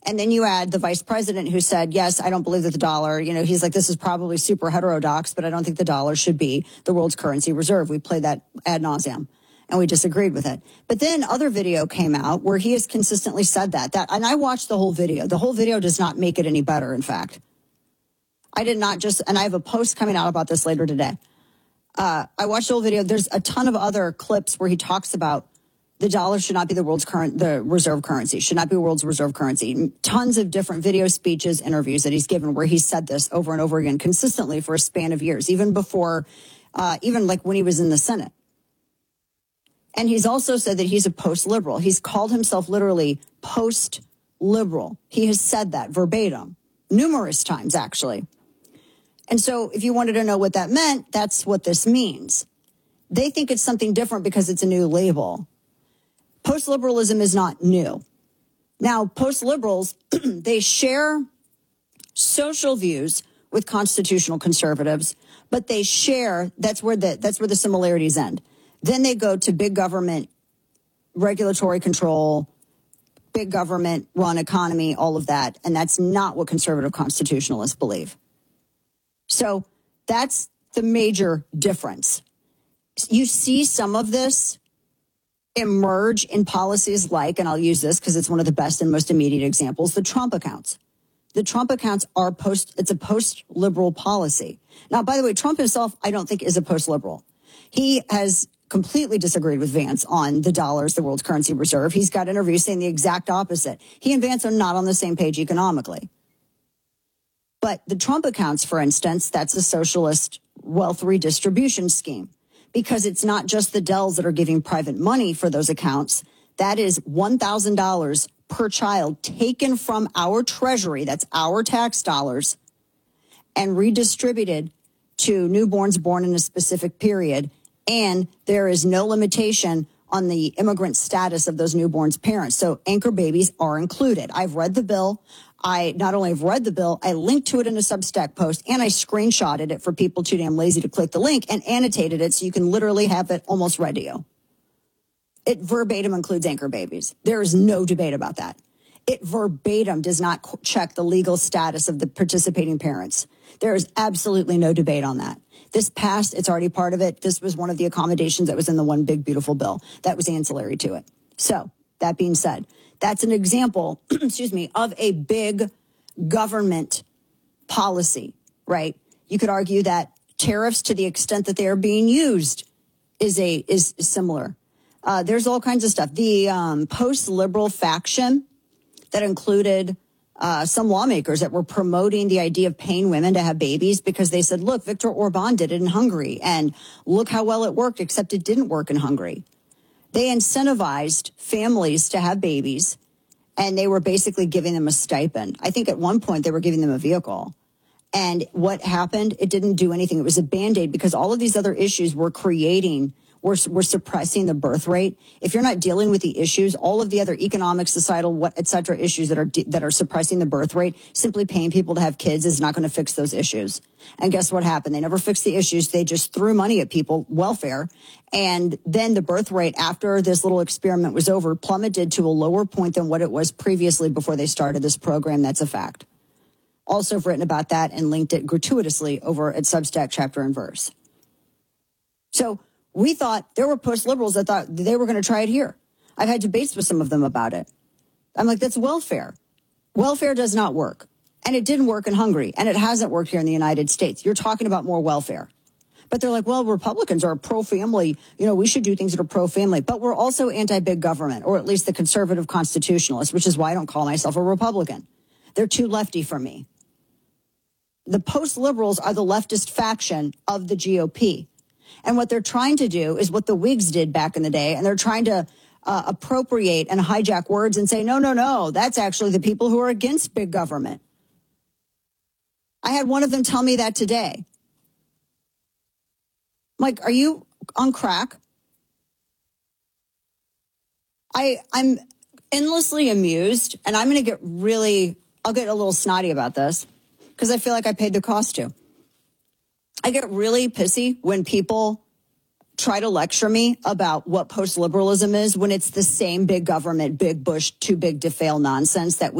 And then you add the vice president who said, yes, I don't believe that the dollar, he's like, this is probably super heterodox, but I don't think the dollar should be the world's currency reserve. We played that ad nauseum and we disagreed with it. But then other video came out where he has consistently said that, and I watched the whole video. The whole video does not make it any better, in fact. I did not and I have a post coming out about this later today. I watched the whole video. There's a ton of other clips where he talks about the dollar should not be the reserve currency, should not be the world's reserve currency. Tons of different video speeches, interviews that he's given where he said this over and over again consistently for a span of years, even before, even like when he was in the Senate. And he's also said that he's a post-liberal. He's called himself literally post-liberal. He has said that verbatim, numerous times, actually. And so if you wanted to know what that meant, that's what this means. They think it's something different because it's a new label. Post-liberalism is not new. Now, post-liberals, they share social views with constitutional conservatives, but they share, that's where the similarities end. Then they go to big government, regulatory control, big government run economy, all of that. And that's not what conservative constitutionalists believe. So that's the major difference. You see some of this emerge in policies like, and I'll use this because it's one of the best and most immediate examples, the Trump accounts. The Trump accounts are it's a post-liberal policy. Now, by the way, Trump himself, I don't think is a post-liberal. He has completely disagreed with Vance on the dollars, the world's currency reserve. He's got interviews saying the exact opposite. He and Vance are not on the same page economically. But the Trump accounts, for instance, that's a socialist wealth redistribution scheme. Because it's not just the Dells that are giving private money for those accounts. That is $1,000 per child taken from our treasury, that's our tax dollars, and redistributed to newborns born in a specific period. And there is no limitation on the immigrant status of those newborns' parents. So anchor babies are included. I've read the bill. I not only have read the bill, I linked to it in a Substack post, and I screenshotted it for people too damn lazy to click the link and annotated it so you can literally have it almost read to you. It verbatim includes anchor babies. There is no debate about that. It verbatim does not check the legal status of the participating parents. There is absolutely no debate on that. This passed, it's already part of it. This was one of the accommodations that was in the one big beautiful bill that was ancillary to it. So that being said, that's an example, of a big government policy, right? You could argue that tariffs, to the extent that they are being used, is similar. There's all kinds of stuff. The post-liberal faction that included some lawmakers that were promoting the idea of paying women to have babies because they said, look, Viktor Orban did it in Hungary, and look how well it worked, except it didn't work in Hungary. They incentivized families to have babies, and they were basically giving them a stipend. I think at one point they were giving them a vehicle. And what happened? It didn't do anything. It was a Band-Aid because all of these other issues were we're suppressing the birth rate. If you're not dealing with the issues, all of the other economic, societal, et cetera, issues that are suppressing the birth rate, simply paying people to have kids is not going to fix those issues. And guess what happened? They never fixed the issues. They just threw money at people, welfare. And then the birth rate, after this little experiment was over, plummeted to a lower point than what it was previously before they started this program. That's a fact. Also have written about that and linked it gratuitously over at Substack Chapter and Verse. So we thought there were post-liberals that thought they were going to try it here. I've had debates with some of them about it. I'm like, that's welfare. Welfare does not work. And it didn't work in Hungary. And it hasn't worked here in the United States. You're talking about more welfare. But they're like, well, Republicans are pro-family. We should do things that are pro-family. But we're also anti-big government, or at least the conservative constitutionalists, which is why I don't call myself a Republican. They're too lefty for me. The post-liberals are the leftist faction of the GOP. And what they're trying to do is what the Whigs did back in the day, and they're trying to appropriate and hijack words and say, no, that's actually the people who are against big government. I had one of them tell me that today. I'm like, are you on crack? I'm endlessly amused, and I'm going to I'll get a little snotty about this because I feel like I paid the cost to. I get really pissy when people try to lecture me about what post-liberalism is when it's the same big government, big Bush, too big to fail nonsense that